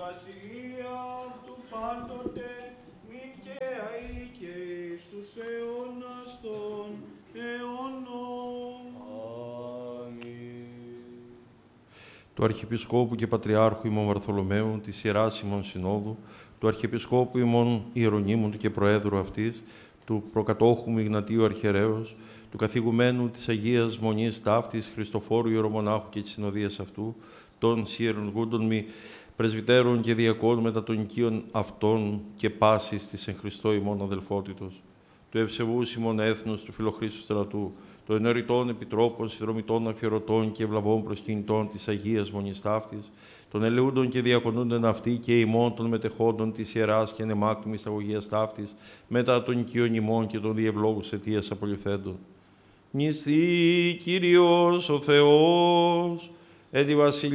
βασιλεία του πάντοτε μην και αεί και εις τους αιώνας των αιώνων. Του Αρχιεπισκόπου και Πατριάρχου ημών Βαρθολομαίου, της Ιεράς ημών Συνόδου, του Αρχιεπισκόπου ημών Ιερονύμων και Προέδρου αυτής, του Προκατόχου Ιγνατίου Αρχιερέως, του καθηγουμένου της Αγίας Μονής Ταύτης Χριστοφόρου Ιερομονάχου και της συνοδείας αυτού, των συλλογούντων μη πρεσβυτέρων και διακόνων μετά των οικείων αυτών και πάσης της εν Χριστώ ημών αδελφότητος, του ευσεβούς ημών έθνους, του Φιλοχρίστου στρατού, των ενωρητών επιτρόπων, συνδρομητών αφιερωτών και ευλαβών προσκυνητών της Αγίας Μονής Ταύτης, των ελεούντων και διακονούντων αυτοί και ημών των μετεχόντων της Ιεράς και ανεμάκτημης Αγωγίας Ταύτης, μετά των οικείων ημών και των διευλόγους αιτίας απολυθέντων. Νηστεί Κύριος ο Θεός, εν τη βασιλεία